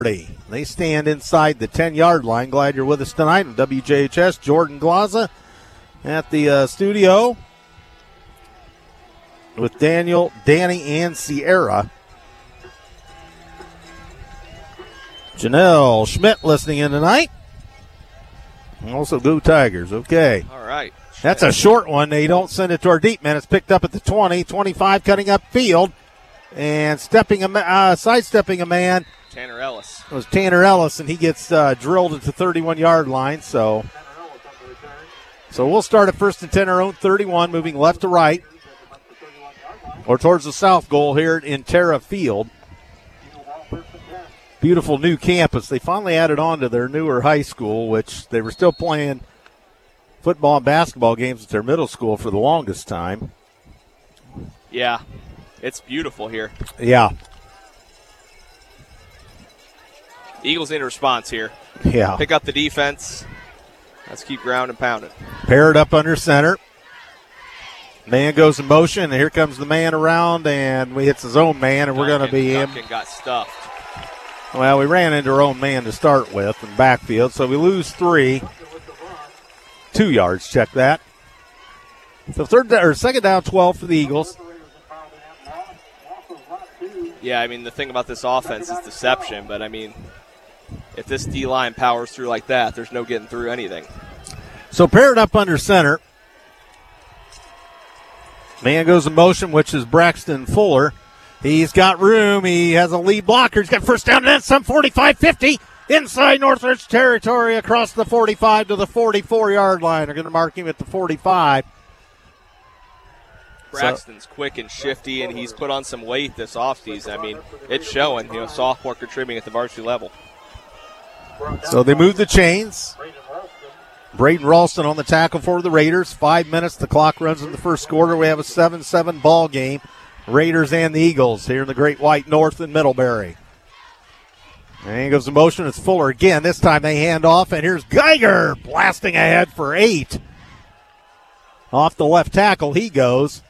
They stand inside the 10-yard line. Glad you're with us tonight on WJHS. Jordan Glaza at the studio with Daniel, Danny, and Sierra. Janelle Schmidt listening in tonight. Also, go Tigers. Okay. All right. That's a short one. They don't send it to our deep man. It's picked up at the 20, 25, cutting up field, and sidestepping a man. Tanner Ellis. It was Tanner Ellis, and he gets drilled at the 31-yard line. So we'll start at 1st and 10, our own 31, moving left to right, or towards the south goal here in Terra Field. Beautiful new campus. They finally added on to their newer high school, which they were still playing football and basketball games at their middle school for the longest time. Yeah, it's beautiful here. Yeah. Eagles in response here. Yeah. Pick up the defense. Let's keep ground and pound it. Pair it up under center. Man goes in motion, and here comes the man around, and we hits his own man, and we're going to be in. Duncan got stuffed. Well, we ran into our own man to start with in backfield, so we lose 3. 2 yards, check that. So second down, 12 for the Eagles. Yeah, I mean, the thing about this offense is deception, but, I mean, if this D-line powers through like that, there's no getting through anything. So paired up under center. Man goes in motion, which is Braxton Fuller. He's got room. He has a lead blocker. He's got first down, and then some 45-50 inside Northridge territory across the 45 to the 44-yard line. They're going to mark him at the 45. Braxton's quick and shifty, and he's put on some weight this offseason. I mean, it's showing, sophomore contributing at the varsity level. So they move the chains. Braden Ralston on the tackle for the Raiders. 5 minutes. The clock runs in the first quarter. We have a 7-7 ball game. Raiders and the Eagles here in the Great White North in Middlebury. And he goes in motion. It's Fuller again. This time they hand off, and here's Geiger blasting ahead for 8. Off the left tackle he goes.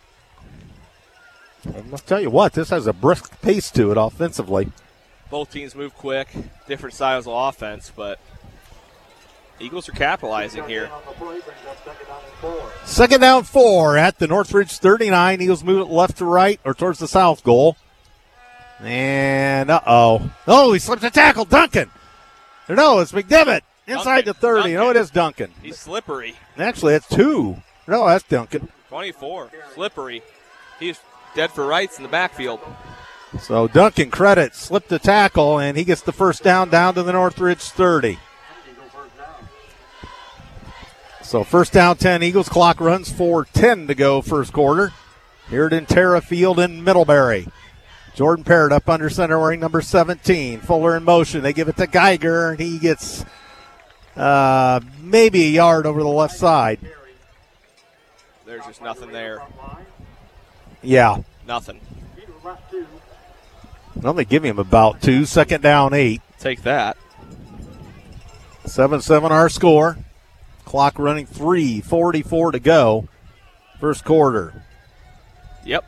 I must tell you what, this has a brisk pace to it offensively. Both teams move quick, different styles of offense, but Eagles are capitalizing here. Second down 4 at the Northridge 39. Eagles move it left to right or towards the south goal. And he slipped a tackle. Duncan. No, it's McDevitt inside the 30. Duncan. No, it is Duncan. He's slippery. Actually, it's 2. No, that's Duncan. 24. Slippery. He's dead for rights in the backfield. So Duncan credit slipped the tackle, and he gets the first down to the Northridge 30. So first down 10 Eagles. Clock runs 4:10 to go first quarter. Here at Terra Field in Middlebury. Jordan Parrott up under center wearing number 17. Fuller in motion. They give it to Geiger, and he gets maybe a yard over the left side. There's just nothing there. Yeah. Nothing. Well, they give him about 2. Second down 8. Take that. 7-7 our score. Clock running 3:44 to go. First quarter. Yep.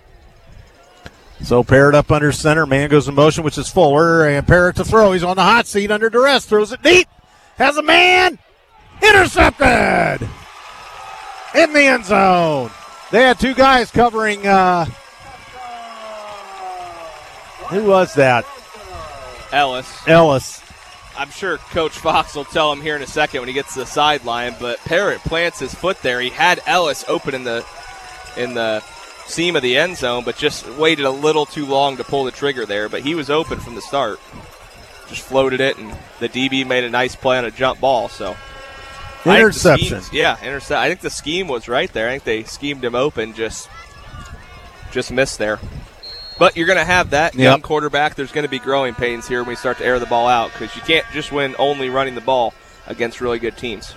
So Parrott up under center. Man goes in motion, which is Fuller. And Parrott to throw. He's on the hot seat under duress. Throws it deep. Has a man. Intercepted. In the end zone. They had 2 guys covering. Who was that? Ellis. I'm sure Coach Fox will tell him here in a second when he gets to the sideline, but Parrott plants his foot there. He had Ellis open in the seam of the end zone, but just waited a little too long to pull the trigger there. But he was open from the start. Just floated it, and the DB made a nice play on a jump ball. So interception. Intercept. I think the scheme was right there. I think they schemed him open, just missed there. But you're going to have that young quarterback. There's going to be growing pains here when we start to air the ball out because you can't just win only running the ball against really good teams.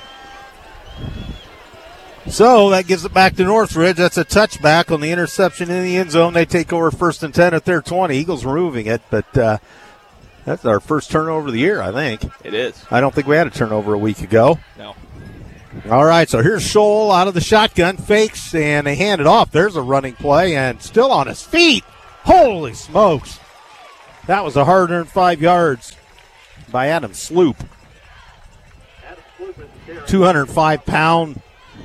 So that gives it back to Northridge. That's a touchback on the interception in the end zone. They take over 1st and 10 at their 20. Eagles removing it, but that's our first turnover of the year, I think. It is. I don't think we had a turnover a week ago. No. All right, so here's Scholl out of the shotgun, fakes, and they hand it off. There's a running play, and still on his feet. Holy smokes. That was a hard-earned 5 yards by Adam Sloop. 205-pound,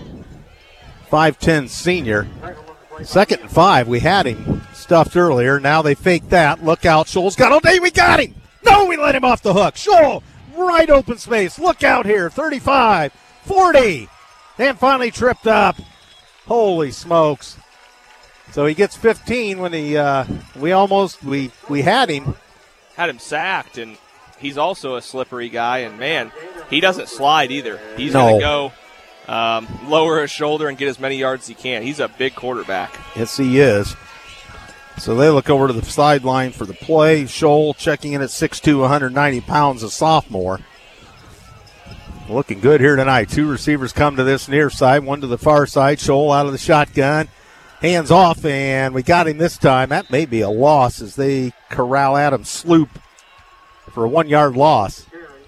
5'10 senior. 2nd and 5. We had him stuffed earlier. Now they fake that. Look out. Scholl's got all day. We got him. No, we let him off the hook. Scholl, right open space. Look out here. 35, 40. And finally tripped up. Holy smokes. So he gets 15 when we had him. Had him sacked, and he's also a slippery guy, and man, he doesn't slide either. He's going to go lower his shoulder and get as many yards as he can. He's a big quarterback. Yes, he is. So they look over to the sideline for the play. Scholl checking in at 6'2", 190 pounds, a sophomore. Looking good here tonight. 2 receivers come to this near side, 1 to the far side. Scholl out of the shotgun. Hands off, and we got him this time. That may be a loss as they corral Adam Sloop for a 1-yard loss.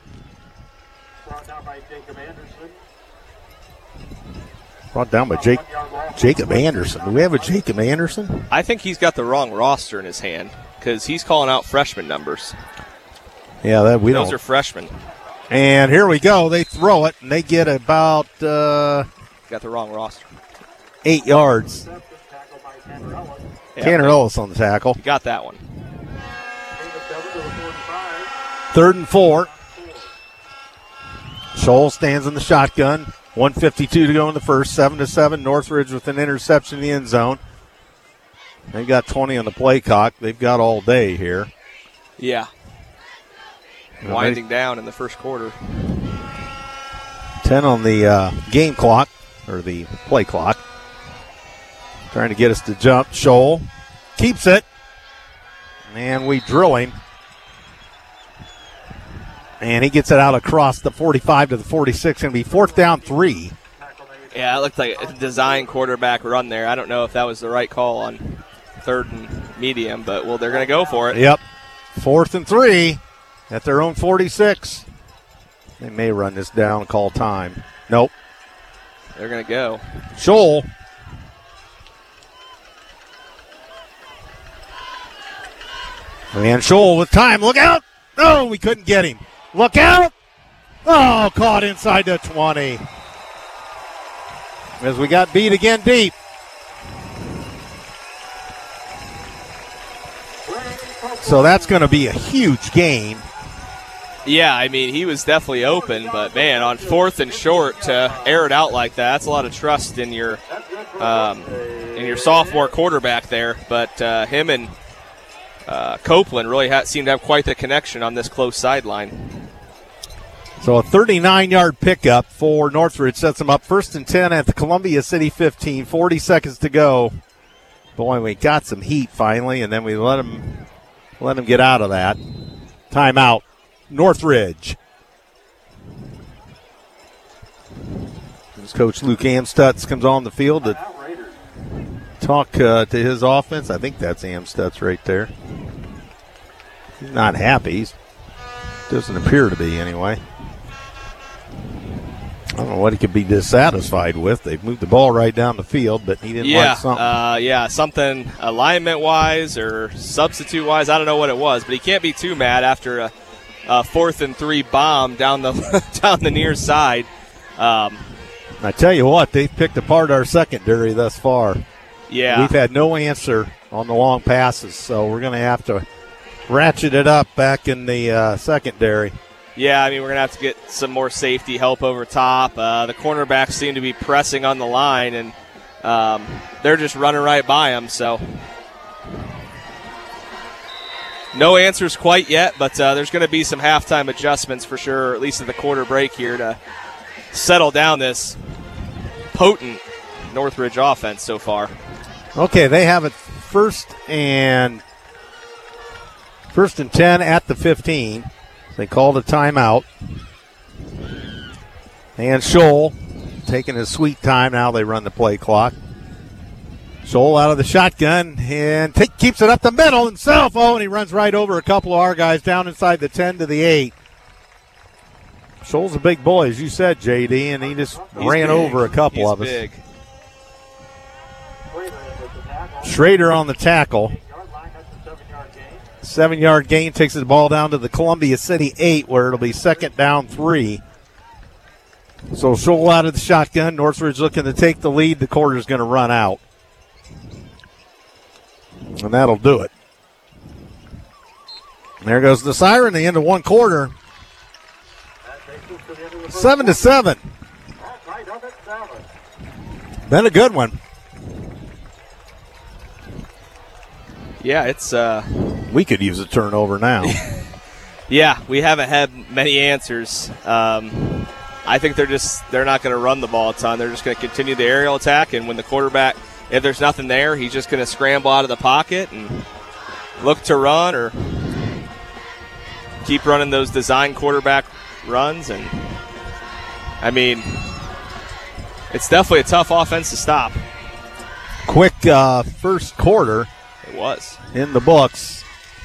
Brought down by Jacob Anderson. Do we have a Jacob Anderson? I think he's got the wrong roster in his hand because he's calling out freshman numbers. Yeah, those are freshmen. And here we go. They throw it, and they get about got the wrong roster. 8 yards. Tanner Ellis on the tackle. You got that one. 3rd and 4. Scholl stands in the shotgun. 1:52 to go in the first. 7-7. Northridge with an interception in the end zone. They've got 20 on the play clock. They've got all day here. Yeah. Winding down in the first quarter. 10 on the game clock, or the play clock. Trying to get us to jump. Scholl keeps it. And we drill him. And he gets it out across the 45 to the 46. Going to be 4th down 3. Yeah, it looked like a design quarterback run there. I don't know if that was the right call on 3rd and medium, but, well, they're going to go for it. Yep. 4th and 3 at their own 46. They may run this down, call time. Nope. They're going to go. Scholl. And Scholl with time. Look out. Oh, we couldn't get him. Look out. Oh, caught inside the 20. As we got beat again deep. So that's going to be a huge gain. Yeah, I mean, he was definitely open, but, man, on 4th and short to air it out like that, that's a lot of trust in your sophomore quarterback there. But him and Copeland really seem to have quite the connection on this close sideline. So a 39-yard pickup for Northridge sets them up 1st and 10 at the Columbia City 15. 40 seconds to go. Boy, we got some heat finally, and then we let them get out of that. Timeout, Northridge. As Coach Luke Amstutz comes on the field to talk to his offense. I think that's Amstutz right there. He's not happy. Doesn't appear to be anyway. I don't know what he could be dissatisfied with. They've moved the ball right down the field, but he didn't like something. Something alignment-wise or substitute-wise. I don't know what it was, but he can't be too mad after a 4th and 3 bomb down the near side. I tell you what, they've picked apart our secondary thus far. Yeah. We've had no answer on the long passes, so we're going to have to ratchet it up back in the secondary. Yeah, I mean, we're going to have to get some more safety help over top. The cornerbacks seem to be pressing on the line, and they're just running right by them. So no answers quite yet, but there's going to be some halftime adjustments for sure, at least at the quarter break here, to settle down this potent Northridge offense so far. Okay, they have it 1st and 10 at the 15. They called a timeout. And Scholl taking his sweet time. Now they run the play clock. Scholl out of the shotgun and keeps it up the middle himself. Oh, and he runs right over a couple of our guys down inside the 10 to the 8. Scholl's a big boy, as you said, JD, and he just ran big. over a couple He's of us. Big. Schrader on the tackle. 7-yard gain takes the ball down to the Columbia City 8, where it'll be 2nd down 3. So Scholl out of the shotgun. Northridge looking to take the lead. The quarter's going to run out. And that'll do it. There goes the siren, the end of one quarter. 7-7. Been a good one. Yeah, it's we could use a turnover now. Yeah, we haven't had many answers. I think they're not going to run the ball a ton. They're just going to continue the aerial attack, and when the quarterback, if there's nothing there, he's just going to scramble out of the pocket and look to run or keep running those design quarterback runs. And I mean, it's definitely a tough offense to stop. Quick first quarter. It was in the books.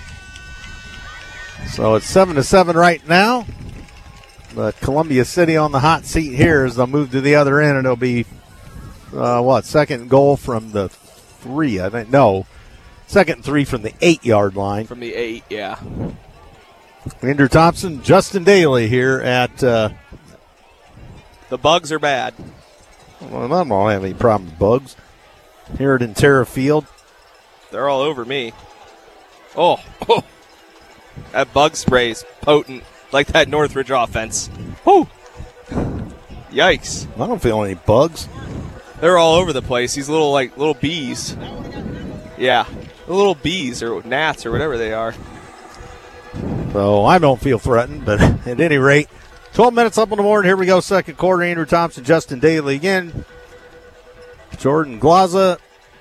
So it's 7-7 right now. But Columbia City on the hot seat here as they'll move to the other end, and it'll be second goal from the 3, I think. No, 2nd and 3 from the 8-yard line. From the 8, yeah. Andrew Thompson, Justin Daly here at the Bugs are bad. Well, I don't have any problem with Bugs. Here at Intera Field. They're all over me. Oh. That bug spray's potent, like that Northridge offense. Whew. Yikes. I don't feel any bugs. They're all over the place. These little bees. Yeah, the little bees or gnats or whatever they are. So I don't feel threatened, but at any rate, 12 minutes up on the board. Here we go, second quarter. Andrew Thompson, Justin Daly again. Jordan Glaza.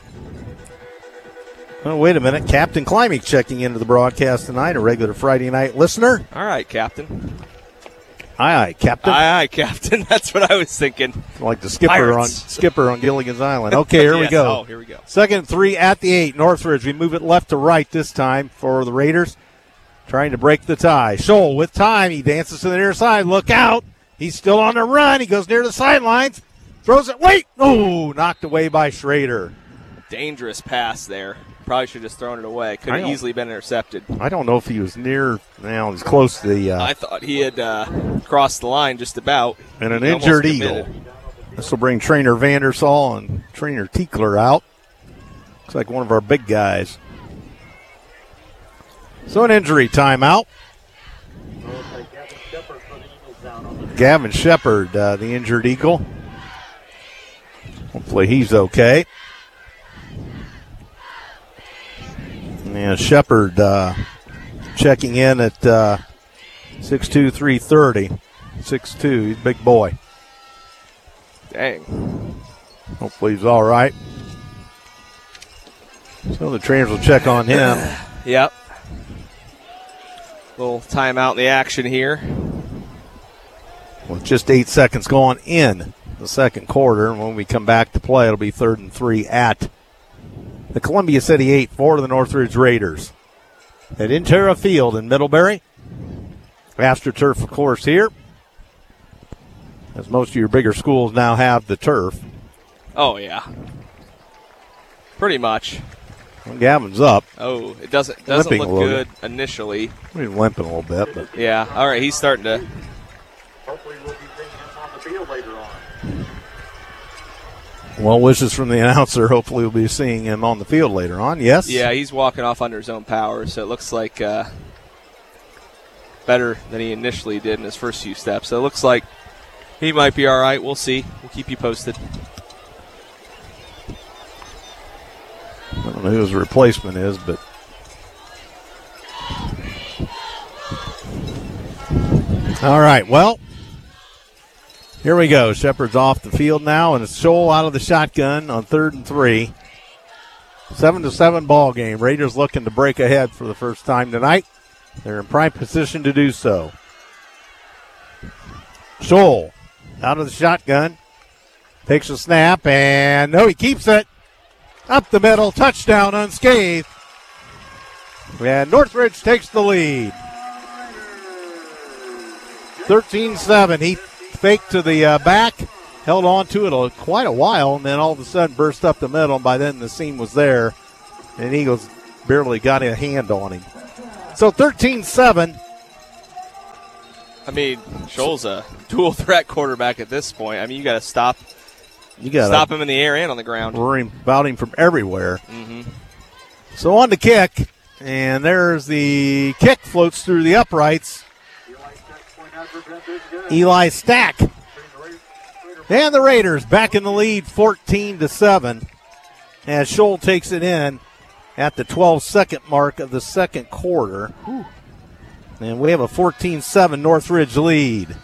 Oh, wait a minute. Captain Klimik checking into the broadcast tonight, a regular Friday night listener. All right, Captain. Aye, Captain. Aye, Captain. That's what I was thinking. Like the skipper on Gilligan's Island. Okay, here we go. Oh, here we go. 2nd and 3 at the 8. Northridge. We move it left to right this time for the Raiders. Trying to break the tie. Scholl with time. He dances to the near side. Look out. He's still on the run. He goes near the sidelines. Throws it. Wait. Oh, knocked away by Schrader. Dangerous pass there. Probably should have just thrown it away. Could have easily been intercepted. I don't know if he was near. Now he's close to the. I thought he had crossed the line just about. And an injured Eagle. This will bring Trainer Vandersall and Trainer Tiekler out. Looks like one of our big guys. So an injury timeout. Gavin Shepard, the injured Eagle. Hopefully he's okay. And Shepard checking in at 6'2", 330. 6'2", he's a big boy. Dang. Hopefully he's all right. So the trainers will check on him. Yep. Little timeout in the action here. With just 8 seconds going in the second quarter. And when we come back to play, it'll be 3rd and 3 at the Columbia City 8 for the Northridge Raiders. At Intera Field in Middlebury. AstroTurf, of course, here. As most of your bigger schools now have the turf. Oh, yeah. Pretty much. Well, Gavin's up. Oh, it doesn't look good initially. He's limping a little bit. But. Yeah, all right, he's starting to. Hopefully we'll be seeing him on the field later on. Well wishes from the announcer. Hopefully we'll be seeing him on the field later on. Yes? Yeah, he's walking off under his own power, so it looks like better than he initially did in his first few steps. So it looks like he might be all right. We'll see. We'll keep you posted. I don't know who his replacement is, but all right, well, here we go. Shepard's off the field now, and it's Scholl out of the shotgun on 3rd and 3. 7-7 ball game. Raiders looking to break ahead for the first time tonight. They're in prime position to do so. Scholl out of the shotgun. Takes a snap, and no, he keeps it. Up the middle, touchdown unscathed. And Northridge takes the lead. 13-7. He faked to the back, held on to it quite a while, and then all of a sudden burst up the middle, and by then the seam was there, and Eagles barely got a hand on him. So 13-7. I mean, Scholl's a dual threat quarterback at this point. I mean, you got to stop him in the air and on the ground. Worrying about him from everywhere. Mm-hmm. So on the kick, and there's the kick, floats through the uprights. Eli Stack. And the Raiders back in the lead 14-7 as Scholl takes it in at the 12-second mark of the second quarter. Whew. And we have a 14-7 Northridge lead.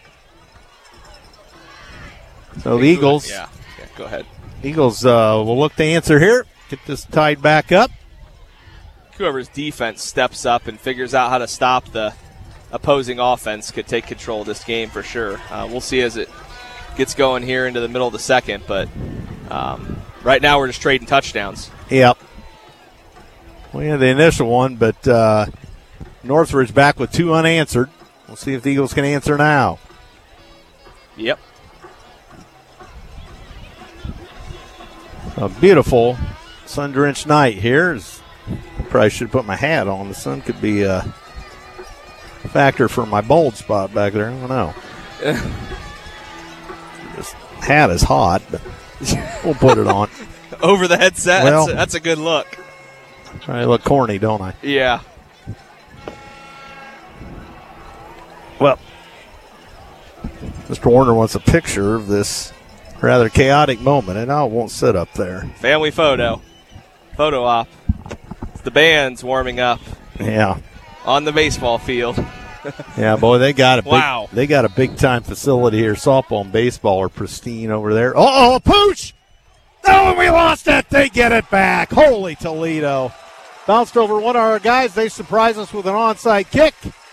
So the Eagles. Yeah, go ahead. Eagles will look to answer here. Get this tied back up. Whoever's defense steps up and figures out how to stop the opposing offense could take control of this game for sure. We'll see as it gets going here into the middle of the second, but right now we're just trading touchdowns. Yep. We had the initial one, but Northridge back with 2 unanswered. We'll see if the Eagles can answer now. Yep. A beautiful sun-drenched night here. I probably should put my hat on. The sun could be a factor for my bald spot back there. I don't know. This hat is hot, but we'll put it on. Over the headset? Well, that's a good look. Try to look corny, don't I? Yeah. Well, Mr. Warner wants a picture of this rather chaotic moment, and I won't sit up there. Family photo. Photo op. The band's warming up. Yeah. On the baseball field. Yeah, boy, they got a big, wow. They got a big time facility here. Softball and baseball are pristine over there. A pooch! Oh, and we lost it. They get it back. Holy Toledo. Bounced over one of our guys. They surprise us with an onside kick.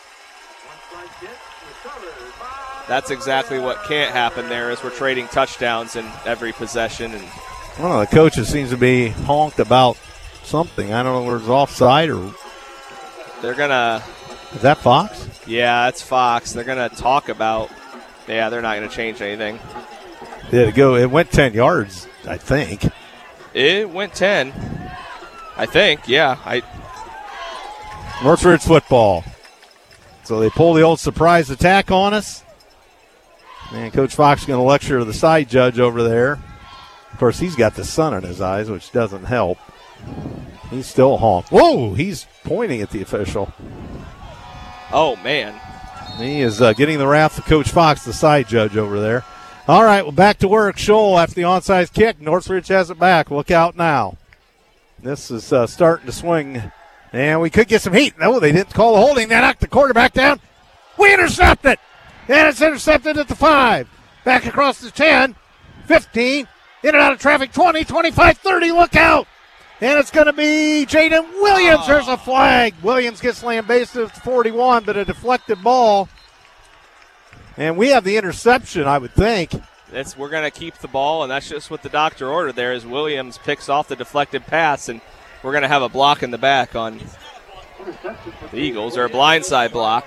That's exactly what can't happen there is we're trading touchdowns in every possession. And one of the coaches seems to be honked about something. I don't know whether it's offside or. They're going to. Is that Fox? Yeah, it's Fox. They're going to talk about. Yeah, they're not going to change anything. Did it go? It went 10 yards, I think. It went 10. I think, yeah. Northridge football. So they pull the old surprise attack on us. And Coach Fox is going to lecture to the side judge over there. Of course, he's got the sun in his eyes, which doesn't help. He's still honked. Whoa, he's pointing at the official. Oh, man. He is getting the wrath of Coach Fox, the side judge over there. All right, well, back to work. Scholl after the onside kick. Northridge has it back. Look out now. This is starting to swing. And we could get some heat. No, they didn't call the holding. They knocked the quarterback down. We intercept it. And it's intercepted at the 5. Back across the 10, 15, in and out of traffic, 20, 25, 30. Look out. And it's going to be Jaden Williams. There's a flag. Williams gets lambasted at the 41, but a deflected ball. And we have the interception, I would think. We're going to keep the ball, and that's just what the doctor ordered there is Williams picks off the deflected pass, and we're going to have a block in the back on the Eagles, or a blindside block.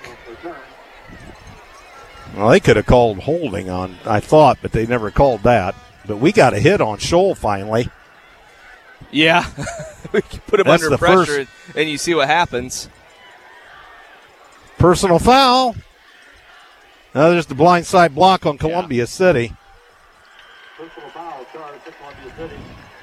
Well, they could have called holding on, I thought, but they never called that. But we got a hit on Scholl finally. Yeah. We can put him That's under pressure, and you see what happens. Personal foul. Now there's the blindside block on Columbia City. Personal foul charge to Columbia City.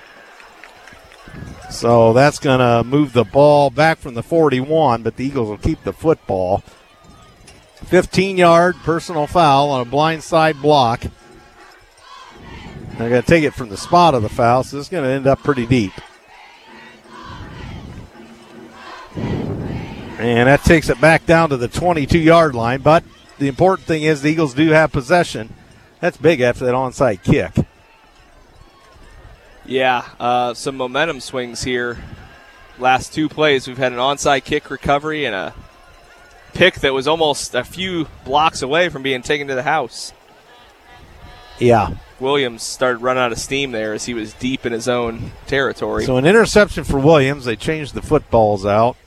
So that's going to move the ball back from the 41, but the Eagles will keep the football. 15-yard personal foul on a blindside block. They're going to take it from the spot of the foul, so it's going to end up pretty deep. And that takes it back down to the 22-yard line, but the important thing is the Eagles do have possession. That's big after that onside kick. Yeah, some momentum swings here. Last 2 plays, we've had an onside kick recovery and a pick that was almost a few blocks away from being taken to the house. Yeah. Williams started running out of steam there as he was deep in his own territory. So an interception for Williams. They changed the footballs out.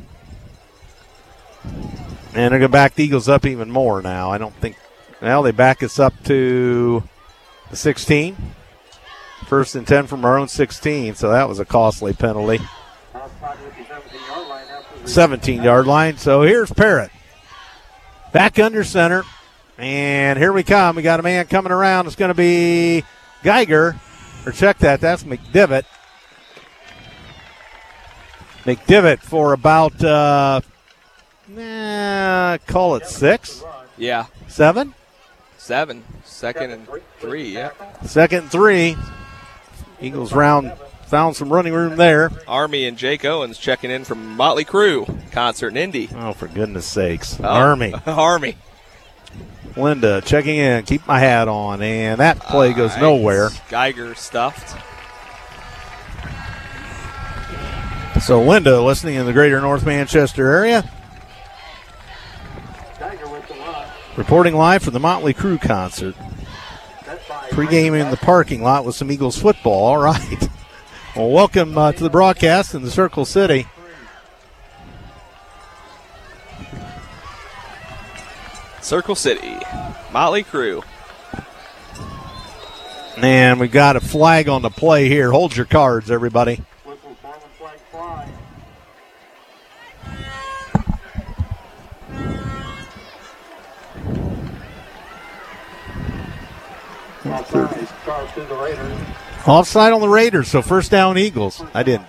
And they're going to back the Eagles up even more now. I don't think. Well, they back us up to the 16. 1st and 10 from our own 16, so that was a costly penalty. Outside of the 17-yard line after 17-yard line. So here's Parrott. Back under center. And here we come. We got a man coming around. It's going to be Geiger. Or check that. That's McDivitt. McDivitt for about, call it 6? Yeah. 7? 7. Second and 3, yeah. Second and 3. Eagles found some running room there. Army and Jake Owens checking in from Motley Crue concert in Indy. Oh, for goodness sakes. Oh, Army. Army. Linda checking in. Keep my hat on. And that play goes nowhere. Geiger stuffed. So Linda listening in the greater North Manchester area. Reporting live from the Motley Crue concert. Pre-game in the parking lot with some Eagles football. All right. Well, welcome to the broadcast in the Circle City. Circle City. Motley Crue. And we've got a flag on the play here. Hold your cards, everybody. Offside on the Raiders, so first down Eagles. I didn't.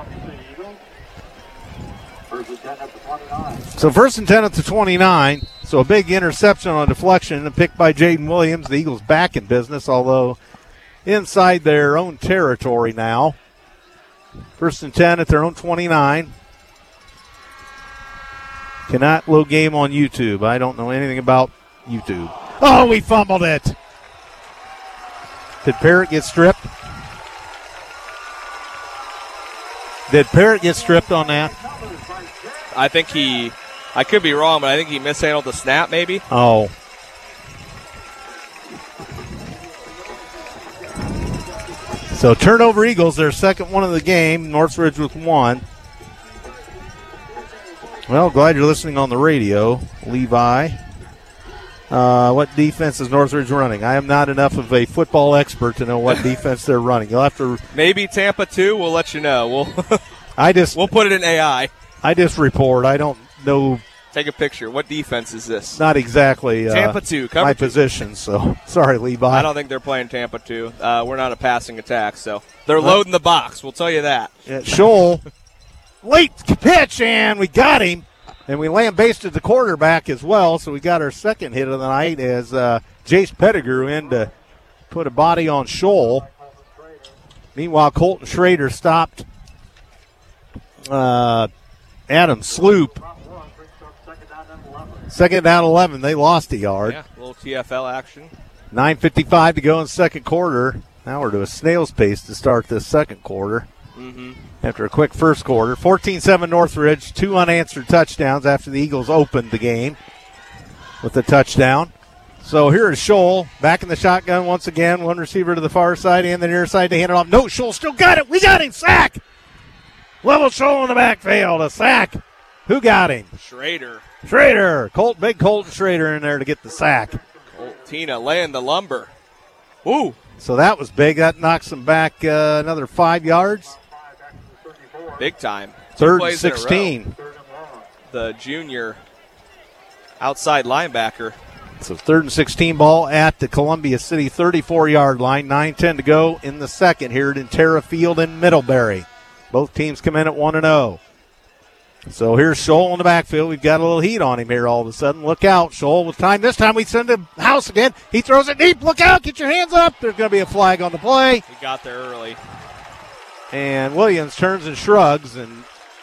So first and 10 at the 29. So a big interception on a deflection and picked by Jaden Williams. The Eagles back in business, although inside their own territory now. First and 10 at their own 29. Cannot load game on YouTube. I don't know anything about YouTube. Oh, we fumbled it. Did Parrott get stripped? Did Parrott get stripped on that? I think I could be wrong, but I think he mishandled the snap maybe. Oh. So turnover Eagles, their second one of the game. Northridge with 1. Well, glad you're listening on the radio, Levi. What defense is Northridge running? I am not enough of a football expert to know what defense they're running. You'll have to. Maybe Tampa 2. We'll let you know. We'll put it in AI. I just report. I don't know. Take a picture. What defense is this? Not exactly Tampa 2. My position. So sorry, Levi. I don't think they're playing Tampa 2. We're not a passing attack, so they're loading the box. We'll tell you that. Yeah, Scholl, late pitch, and we got him. And we lambasted the quarterback as well, so we got our second hit of the night as Jace Pettigrew in to put a body on Scholl. Meanwhile, Colton Schrader stopped Adam Sloop. Second down 11. They lost a yard. Yeah, a little TFL action. 9:55 to go in second quarter. Now we're to a snail's pace to start this second quarter. After a quick first quarter. 14-7 Northridge, 2 unanswered touchdowns after the Eagles opened the game with a touchdown. So here is Scholl back in the shotgun once again. One receiver to the far side and the near side to hand it off. No, Scholl still got it. We got him. Sack. Level Scholl in the backfield. A sack. Who got him? Schrader. Big Colton Schrader in there to get the sack. Tina laying the lumber. Ooh. So that was big. That knocks them back another 5 yards. Big time. Third and 16. The junior outside linebacker. So third and 16 ball at the Columbia City 34-yard line. 9:10 to go in the second here at Intera Field in Middlebury. Both teams come in at 1-0. So here's Scholl in the backfield. We've got a little heat on him here all of a sudden. Look out, Scholl with time. This time we send him house again. He throws it deep. Look out. Get your hands up. There's going to be a flag on the play. He got there early. And Williams turns and shrugs. And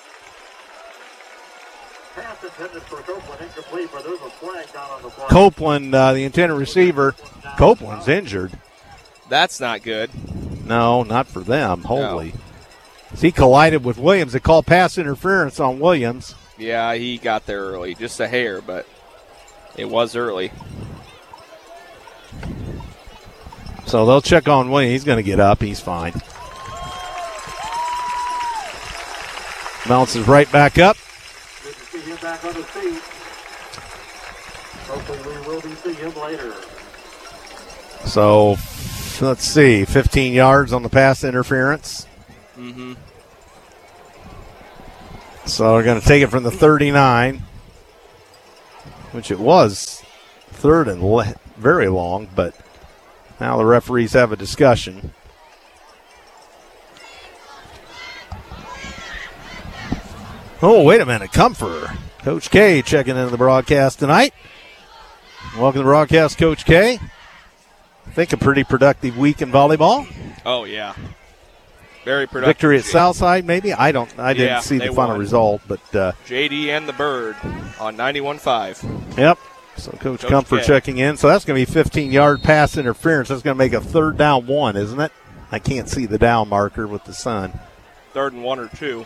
Copeland, the intended receiver, Copeland's injured. That's not good. No, not for them. Holy. No. He collided with Williams. They called pass interference on Williams. Yeah, he got there early. Just a hair, but it was early. So they'll check on Williams. He's going to get up. He's fine. Bounces right back up. Good to see him back on his feet. Hopefully we will be seeing him later. So, let's see. 15 yards on the pass interference. So we're going to take it from the 39, which it was third and very long, but now the referees have a discussion. Oh, wait a minute. Comfort. Coach K checking into the broadcast tonight. Welcome to the broadcast, Coach K. I think a pretty productive week in volleyball. Oh, yeah. Very productive. Victory at Southside, maybe? I didn't see the final result, but JD and the Bird on 91.5. Yep. So Coach Comfort checking in. So that's going to be 15-yard pass interference. That's going to make a 3rd down 1, isn't it? I can't see the down marker with the sun. 3rd and 1 or 2.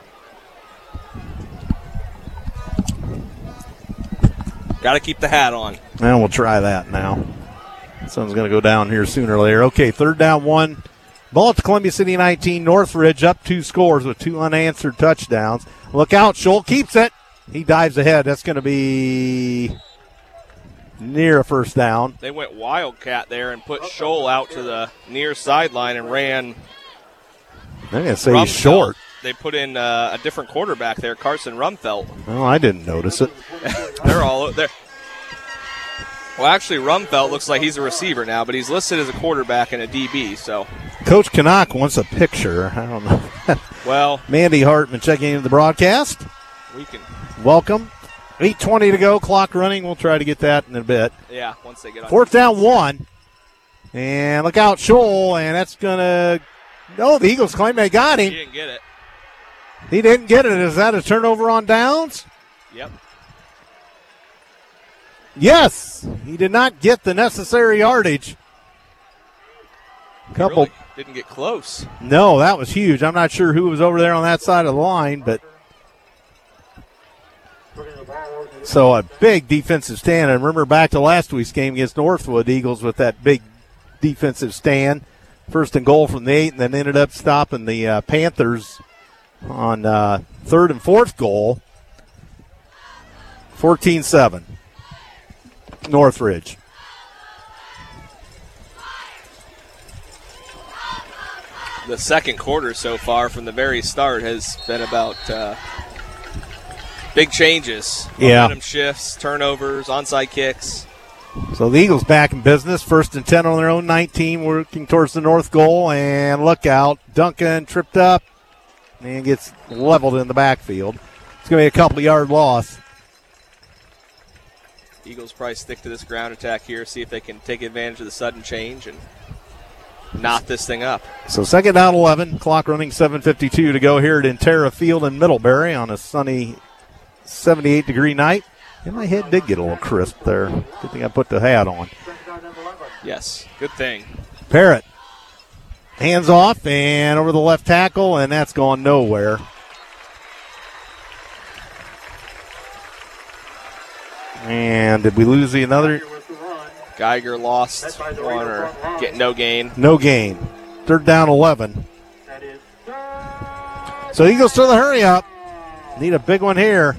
Got to keep the hat on. And we'll try that now. Sun's going to go down here sooner or later. Okay, 3rd down 1. Ball at Columbia City 19. Northridge up 2 scores with 2 unanswered touchdowns. Look out. Scholl keeps it. He dives ahead. That's going to be near a 1st down. They went Wildcat there and put Scholl out to the near sideline and ran. I'm going to say he's short. They put in a different quarterback there, Carson Rumfelt. Oh, I didn't notice it. They're all there. Well, actually, Rumfelt looks like he's a receiver now, but he's listed as a quarterback and a DB. So, Coach Canuck wants a picture. I don't know. Well, Mandy Hartman checking into the broadcast. We can. Welcome. 8:20 to go. Clock running. We'll try to get that in a bit. Yeah, once they get on. 4th down 1. And look out, Scholl. And that's going to. No, the Eagles claim they got him. He didn't get it. He didn't get it. Is that a turnover on downs? Yep. Yes. He did not get the necessary yardage. Couple. Really didn't get close. No, that was huge. I'm not sure who was over there on that side of the line, but. So a big defensive stand. And remember back to last week's game against Northwood, Eagles with that big defensive stand. 1st and goal from the 8, and then ended up stopping the Panthers on 3rd and 4th goal. 14-7. Northridge. The second quarter so far from the very start has been about big changes. Momentum shifts, turnovers, onside kicks. So the Eagles back in business. 1st and 10 on their own 19, working towards the north goal. And look out. Duncan tripped up and gets leveled in the backfield. It's going to be a couple-yard loss. Eagles probably stick to this ground attack here, see if they can take advantage of the sudden change and knot this thing up. So 2nd down 11. Clock running, 7:52 to go here at Intera Field in Middlebury on a sunny 78-degree night. And my head did get a little crisp there. Good thing I put the hat on. Yes, good thing. Parrott. Hands off and over the left tackle, and that's gone nowhere. And did we lose another? Geiger lost one or get no gain. No gain. 3rd down 11. So Eagles to the hurry up. Need a big one here.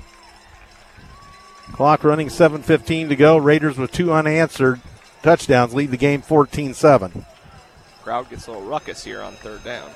Clock running, 7:15 to go. Raiders with 2 unanswered touchdowns lead the game 14-7. Crowd gets a little ruckus here on 3rd down.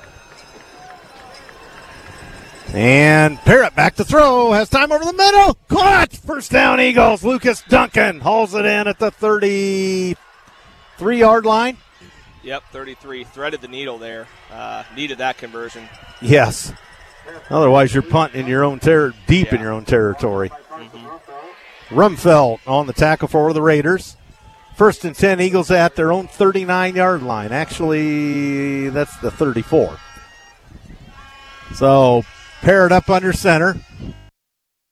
And Parrott back to throw. Has time over the middle. Caught. 1st down Eagles. Lucas Duncan hauls it in at the 33-yard line. Yep, 33. Threaded the needle there. Needed that conversion. Yes. Otherwise, you're punting in your own deep in your own territory. Rumfeld on the tackle for the Raiders. 1st and 10, Eagles at their own 39-yard line. Actually, that's the 34. So Parrott up under center.